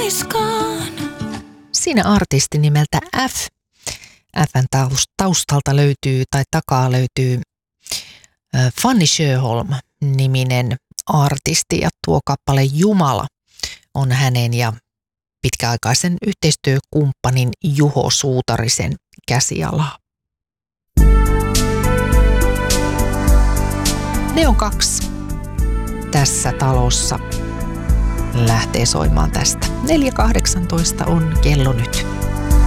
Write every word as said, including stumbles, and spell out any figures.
oiskaan. Siinä artisti nimeltä F. F:n taustalta löytyy tai takaa löytyy Fanny Sjöholm-niminen artisti ja tuo kappale Jumala on hänen ja pitkäaikaisen yhteistyökumppanin Juho Suutarisen käsialaa. Neon kaksi tässä talossa lähtee soimaan tästä. neljä kahdeksantoista on kello nyt.